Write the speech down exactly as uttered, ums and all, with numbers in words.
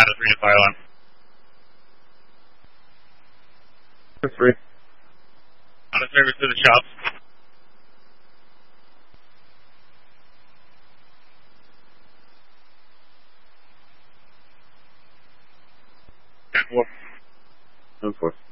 out of three fire alarm. Three. Out of service to the shops. Ten four. Ten four.